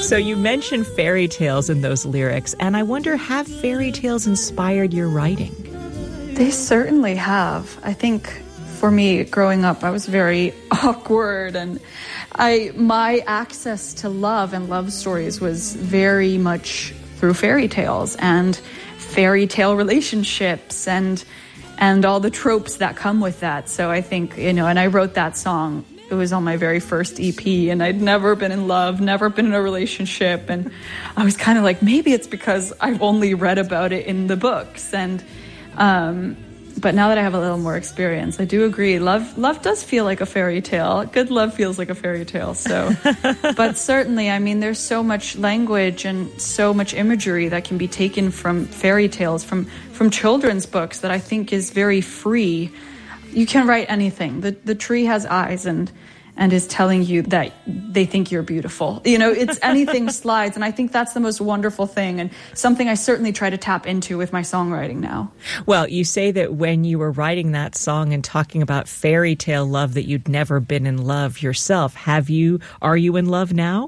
So you mentioned fairy tales in those lyrics, and I wonder, have fairy tales inspired your writing? They certainly have. I think for me, growing up, I was very awkward, and my access to love and love stories was very much through fairy tales and fairy tale relationships and all the tropes that come with that. So I think, and I wrote that song. It was on my very first EP, and I'd never been in love, never been in a relationship. And I was kind of like, maybe it's because I've only read about it in the books. And, but now that I have a little more experience, I do agree. Love does feel like a fairy tale. Good love feels like a fairy tale. So, but certainly, I mean, there's so much language and so much imagery that can be taken from fairy tales, from children's books, that I think is very free. You can write anything. The tree has eyes and is telling you that they think you're beautiful. It's anything slides. And I think that's the most wonderful thing, and something I certainly try to tap into with my songwriting now. Well, you say that when you were writing that song and talking about fairy tale love, that you'd never been in love yourself. Are you in love now?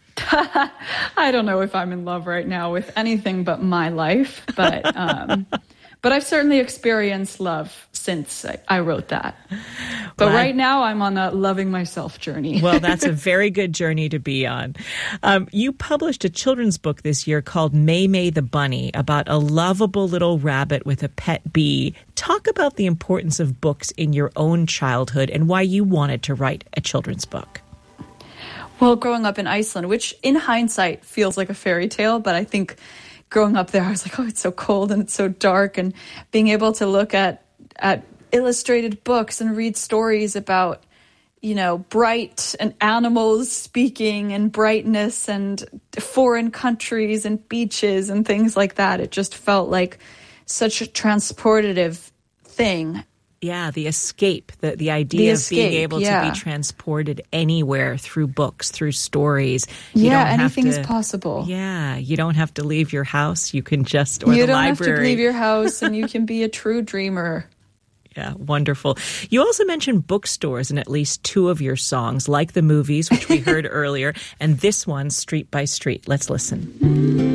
I don't know if I'm in love right now with anything but my life, but I've certainly experienced love since I wrote that. But right now I'm on a loving myself journey. Well, that's a very good journey to be on. You published a children's book this year called May May the Bunny, about a lovable little rabbit with a pet bee. Talk about the importance of books in your own childhood and why you wanted to write a children's book. Well, growing up in Iceland, which in hindsight feels like a fairy tale, but I think growing up there, I was like, oh, it's so cold and it's so dark. And being able to look at illustrated books and read stories about, bright and animals speaking and brightness and foreign countries and beaches and things like that. It just felt like such a transportative thing. Yeah, the escape, the idea of being able to be transported anywhere through books, through stories. Anything's possible. Yeah, you don't have to leave your house. You can just, or you the library. You don't have to leave your house, and you can be a true dreamer. Yeah, wonderful. You also mentioned bookstores in at least two of your songs, like the movies, which we heard earlier, and this one, Street by Street. Let's listen.